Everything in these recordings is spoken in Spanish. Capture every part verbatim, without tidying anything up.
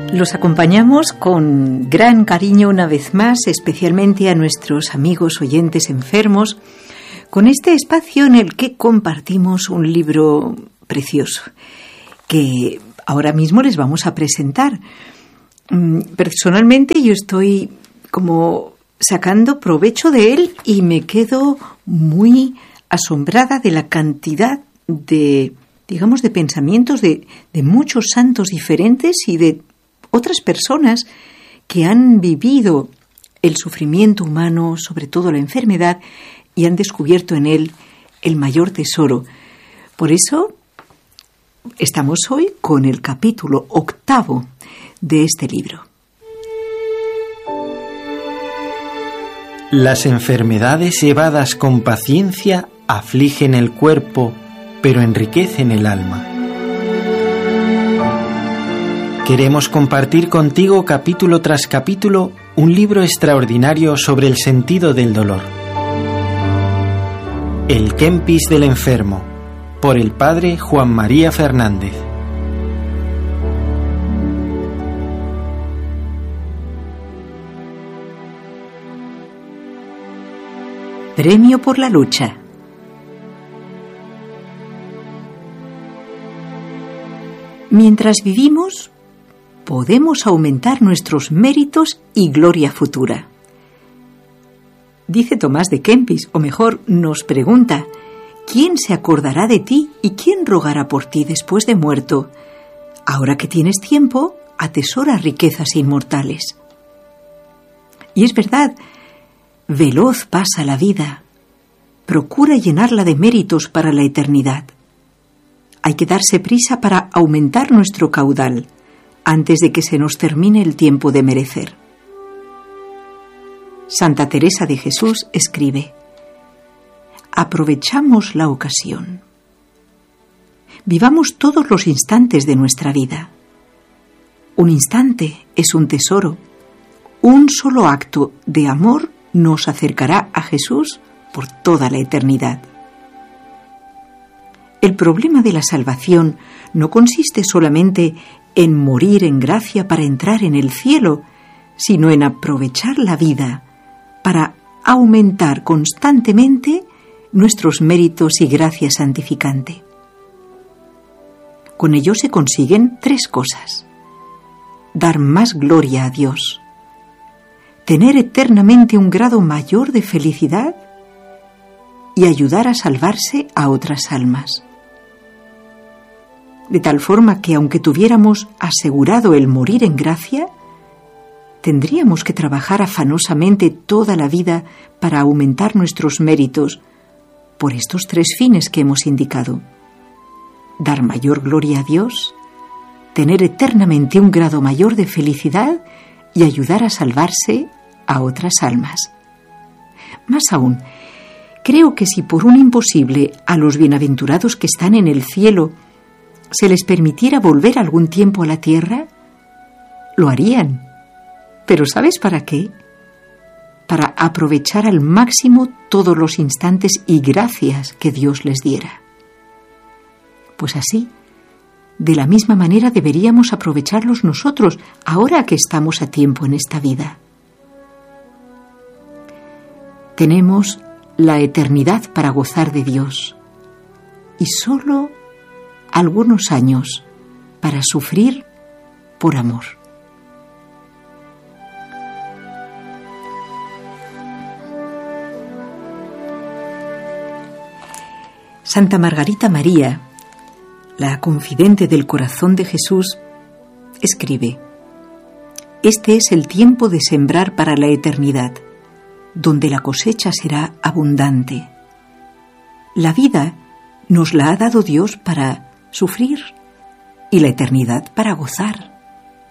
Los acompañamos con gran cariño una vez más, especialmente a nuestros amigos oyentes enfermos, con este espacio en el que compartimos un libro precioso que ahora mismo les vamos a presentar. Personalmente yo estoy como sacando provecho de él y me quedo muy asombrada de la cantidad de, digamos, de pensamientos de, de muchos santos diferentes y de otras personas que han vivido el sufrimiento humano, sobre todo la enfermedad, y han descubierto en él el mayor tesoro. Por eso estamos hoy con el capítulo octavo de este libro. Las enfermedades llevadas con paciencia afligen el cuerpo, pero enriquecen el alma. Queremos compartir contigo capítulo tras capítulo un libro extraordinario sobre el sentido del dolor. El Kempis del enfermo, por el padre Juan María Fernández. Premio por la lucha. Mientras vivimos, podemos aumentar nuestros méritos y gloria futura. Dice Tomás de Kempis, o mejor, nos pregunta, ¿quién se acordará de ti y quién rogará por ti después de muerto? Ahora que tienes tiempo, atesora riquezas inmortales. Y es verdad, veloz pasa la vida. Procura llenarla de méritos para la eternidad. Hay que darse prisa para aumentar nuestro caudal antes de que se nos termine el tiempo de merecer. Santa Teresa de Jesús escribe: aprovechamos la ocasión. Vivamos todos los instantes de nuestra vida. Un instante es un tesoro. Un solo acto de amor nos acercará a Jesús por toda la eternidad. El problema de la salvación no consiste solamente en morir en gracia para entrar en el cielo, sino en aprovechar la vida para aumentar constantemente nuestros méritos y gracia santificante. Con ello se consiguen tres cosas: dar más gloria a Dios, tener eternamente un grado mayor de felicidad y ayudar a salvarse a otras almas. De tal forma que, aunque tuviéramos asegurado el morir en gracia, tendríamos que trabajar afanosamente toda la vida para aumentar nuestros méritos por estos tres fines que hemos indicado: dar mayor gloria a Dios, tener eternamente un grado mayor de felicidad y ayudar a salvarse a otras almas. Más aún, creo que si por un imposible a los bienaventurados que están en el cielo se les permitiera volver algún tiempo a la tierra, lo harían. ¿Pero sabes para qué? Para aprovechar al máximo todos los instantes y gracias que Dios les diera. Pues así, de la misma manera deberíamos aprovecharlos nosotros, ahora que estamos a tiempo en esta vida. Tenemos la eternidad para gozar de Dios y solo algunos años para sufrir por amor. Santa Margarita María, la confidente del corazón de Jesús, escribe: este es el tiempo de sembrar para la eternidad, donde la cosecha será abundante. La vida nos la ha dado Dios para sufrir y la eternidad para gozar.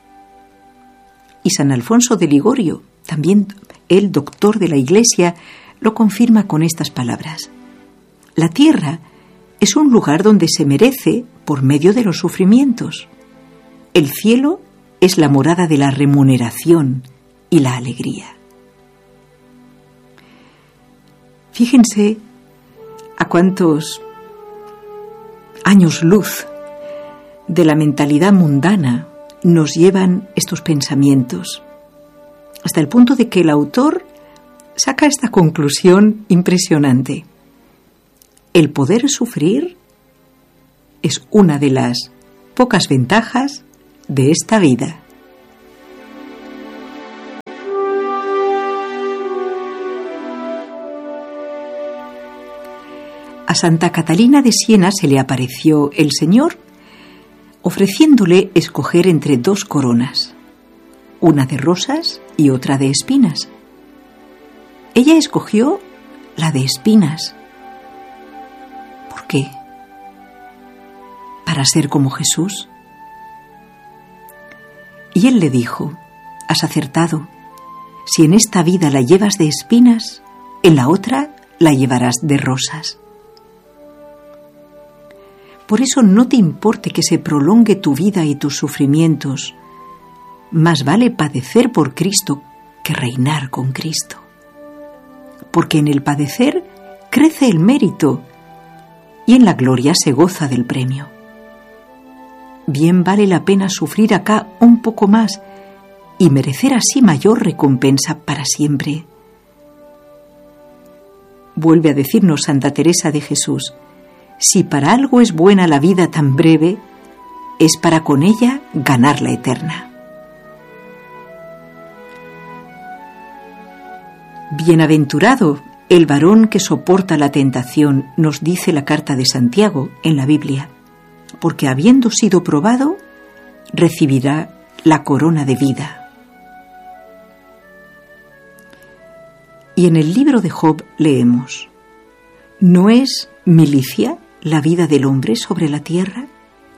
Y San Alfonso de Ligorio, también el doctor de la Iglesia, lo confirma con estas palabras: la tierra es un lugar donde se merece por medio de los sufrimientos. El cielo es la morada de la remuneración y la alegría. Fíjense a cuántos años luz de la mentalidad mundana nos llevan estos pensamientos, hasta el punto de que el autor saca esta conclusión impresionante. El poder sufrir es una de las pocas ventajas de esta vida. A Santa Catalina de Siena se le apareció el Señor ofreciéndole escoger entre dos coronas, una de rosas y otra de espinas. Ella escogió la de espinas. ¿Por qué? ¿Para ser como Jesús? Y él le dijo: has acertado. Si en esta vida la llevas de espinas, en la otra la llevarás de rosas. Por eso no te importe que se prolongue tu vida y tus sufrimientos. Más vale padecer por Cristo que reinar con Cristo. Porque en el padecer crece el mérito y en la gloria se goza del premio. Bien vale la pena sufrir acá un poco más y merecer así mayor recompensa para siempre. Vuelve a decirnos Santa Teresa de Jesús: si para algo es buena la vida tan breve, es para con ella ganar la eterna. Bienaventurado el varón que soporta la tentación, nos dice la carta de Santiago en la Biblia, porque habiendo sido probado, recibirá la corona de vida. Y en el libro de Job leemos: ¿no es milicia la vida del hombre sobre la tierra?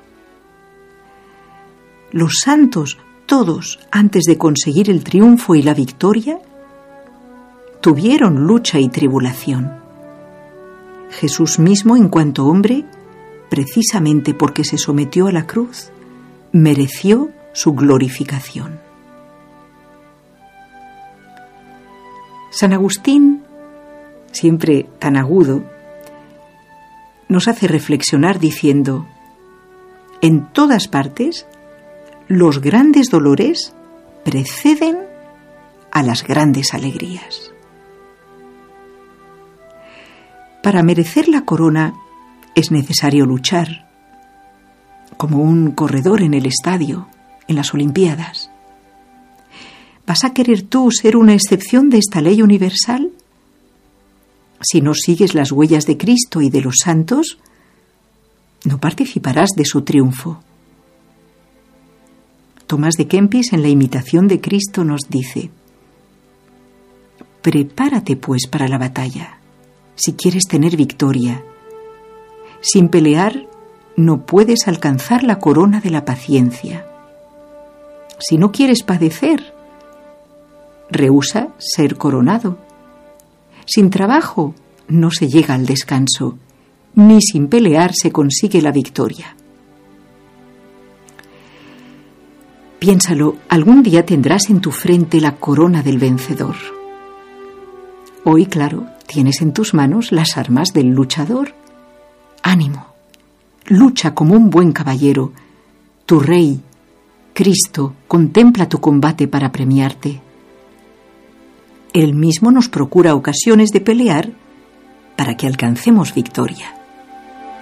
Los santos, todos, antes de conseguir el triunfo y la victoria, tuvieron lucha y tribulación. Jesús mismo, en cuanto hombre, precisamente porque se sometió a la cruz, mereció su glorificación. San Agustín, siempre tan agudo, nos hace reflexionar diciendo: en todas partes los grandes dolores preceden a las grandes alegrías. Para merecer la corona es necesario luchar, como un corredor en el estadio, en las Olimpiadas. ¿Vas a querer tú ser una excepción de esta ley universal? Si no sigues las huellas de Cristo y de los santos, no participarás de su triunfo. Tomás de Kempis, en la imitación de Cristo, nos dice: prepárate pues para la batalla, si quieres tener victoria. Sin pelear no puedes alcanzar la corona de la paciencia. Si no quieres padecer, rehúsa ser coronado. Sin trabajo no se llega al descanso, ni sin pelear se consigue la victoria. Piénsalo, algún día tendrás en tu frente la corona del vencedor. Hoy, claro, tienes en tus manos las armas del luchador. Ánimo, lucha como un buen caballero. Tu Rey, Cristo, contempla tu combate para premiarte. Él mismo nos procura ocasiones de pelear para que alcancemos victoria.